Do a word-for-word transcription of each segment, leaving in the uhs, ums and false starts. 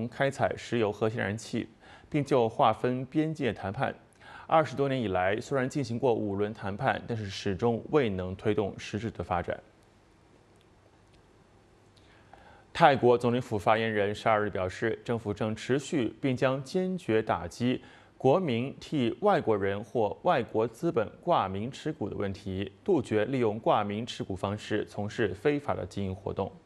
同开采石油和天然气，并就划分边界谈判。二十多年以来，虽然进行过五轮谈判，但是始终未能推动实质的发展。泰国总理府发言人十二日表示，政府正持续并将坚决打击国民替外国人或外国资本挂名持股的问题，杜绝利用挂名持股方式从事非法的经营活动。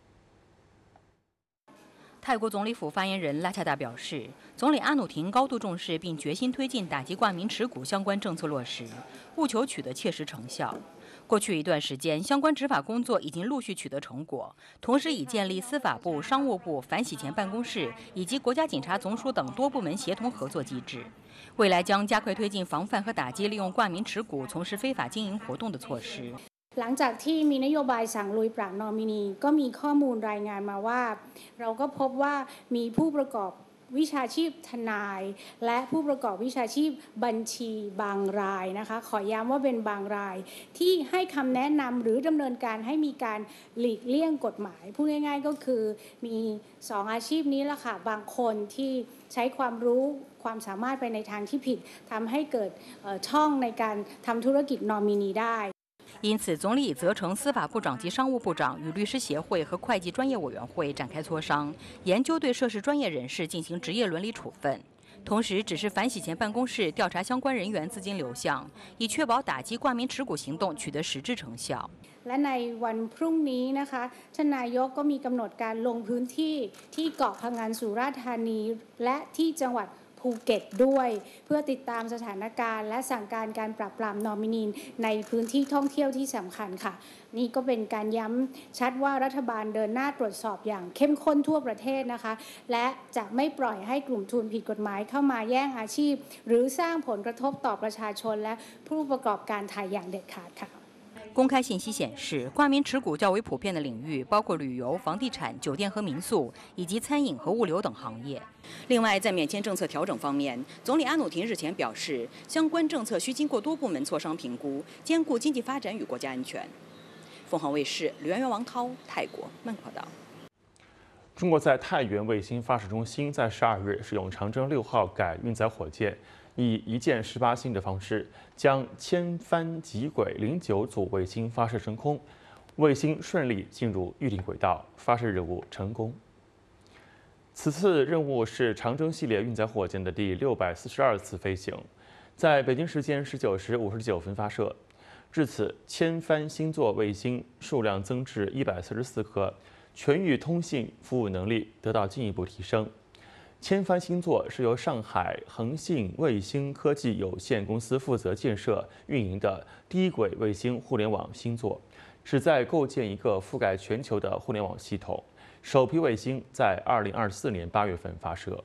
泰国总理府发言人拉恰达表示，总理阿努廷高度重视并决心推进打击挂名持股相关政策落实，务求取得切实成效。过去一段时间，相关执法工作已经陆续取得成果，同时已建立司法部、商务部、反洗钱办公室以及国家警察总署等多部门协同合作机制。未来将加快推进防范和打击利用挂名持股从事非法经营活动的措施。 หลังจากที่มีนโยบายสั่งลุยปราบนอมินีก็มีข้อมูลรายงานมาว่าเราก็พบว่ามีผู้ประกอบวิชาชีพทนายและผู้ประกอบวิชาชีพบัญชีบางรายนะคะขอย้ำว่าเป็นบางรายที่ให้คำแนะนำหรือดำเนินการให้มีการหลีกเลี่ยงกฎหมายพูดง่ายๆก็คือมีสองอาชีพนี้ละค่ะบางคนที่ใช้ความรู้ความสามารถไปในทางที่ผิดทำให้เกิดช่องในการทำธุรกิจนอมินีได้因此，总理已责成司法部长及商务部长与律师协会和会计专业委员会展开磋商，研究对涉事专业人士进行职业伦理处分。同时，指示反洗钱办公室调查相关人员资金流向，以确保打击挂名持股行动取得实质成效。 และในวันพรุ่งนี้นะคะท่านนายกก็มีกำหนดการลงพื้นที่ที่เกาะพะงันสุราษฎร์ธานีและที่จังหวัด ภูเก็ตด้วยเพื่อติดตามสถานการณ์และสั่งการการปราบปรามนอมินีในพื้นที่ท่องเที่ยวที่สำคัญค่ะนี่ก็เป็นการย้ำชัดว่ารัฐบาลเดินหน้าตรวจสอบอย่างเข้มข้นทั่วประเทศนะคะและจะไม่ปล่อยให้กลุ่มทุนผิดกฎหมายเข้ามาแย่งอาชีพหรือสร้างผลกระทบต่อประชาชนและผู้ประกอบการไทยอย่างเด็ดขาดค่ะ公开信息显示，挂名持股较为普遍的领域包括旅游、房地产、酒店和民宿，以及餐饮和物流等行业。另外，在免签政策调整方面，总理阿努廷日前表示，相关政策需经过多部门磋商评估，兼顾经济发展与国家安全。凤凰卫视吕媛媛、王涛，泰国曼谷报道。 中国在太原卫星发射中心在十二日使用长征六号改运载火箭。 以一箭十八星的方式，将千帆极轨零九组卫星发射升空，卫星顺利进入预定轨道，发射任务成功。此次任务是长征系列运载火箭的第六百四十二次飞行，在北京时间十九时五十九分发射。至此，千帆星座卫星数量增至一百四十四颗，全域通信服务能力得到进一步提升。 千帆星座是由上海恒信卫星科技有限公司负责建设运营的低轨卫星互联网星座，旨在构建一个覆盖全球的互联网系统。首批卫星在二零二四年八月份发射。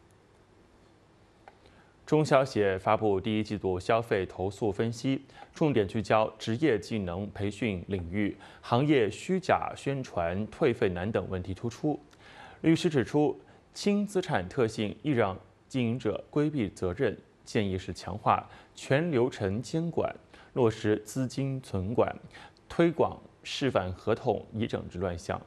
中消协发布第一季度消费投诉分析，重点聚焦职业技能培训领域，行业虚假宣传、退费难等问题突出。律师指出。 轻资产特性易让经营者规避责任，建议是强化全流程监管，落实资金存管，推广示范合同，以整治乱象。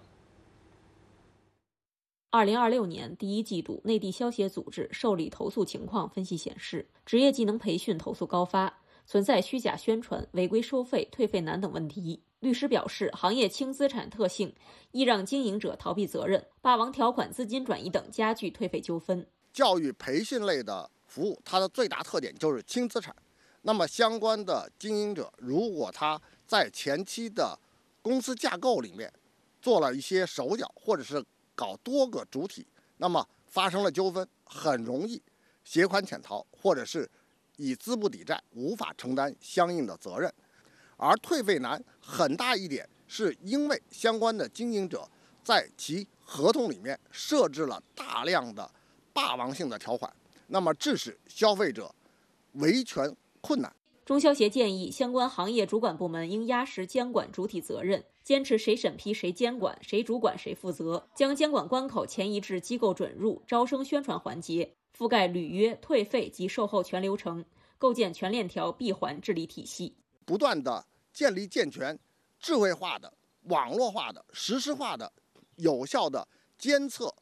二零二六年第一季度，内地消协组织受理投诉情况分析显示，职业技能培训投诉高发，存在虚假宣传、违规收费、退费难等问题。 律师表示，行业轻资产特性易让经营者逃避责任，霸王条款、资金转移等加剧退费纠纷。 教育培训类的服务，它的最大特点就是轻资产。那么相关的经营者，如果他在前期的公司架构里面做了一些手脚，或者是搞多个主体，那么发生了纠纷，很容易携款潜逃，或者是以资不抵债，无法承担相应的责任。 而退费难很大一点，是因为相关的经营者在其合同里面设置了大量的霸王性的条款，那么致使消费者维权困难。 中消协建议，相关行业主管部门应压实监管主体责任，坚持谁审批谁监管，谁主管谁负责，将监管关口前移至机构准入、招生宣传环节，覆盖履约、退费及售后全流程，构建全链条闭环治理体系。 不断的建立健全、智慧化的、网络化的、实时化的、有效的监测